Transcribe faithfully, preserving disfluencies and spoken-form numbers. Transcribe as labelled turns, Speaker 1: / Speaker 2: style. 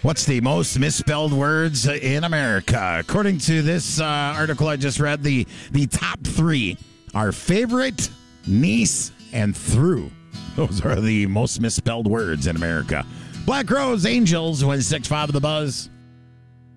Speaker 1: What's the most misspelled words in America? According to this uh, article I just read, the, the top three are favorite, niece, and through. Those are the most misspelled words in America. Black Rose Angels wins six five of the Buzz.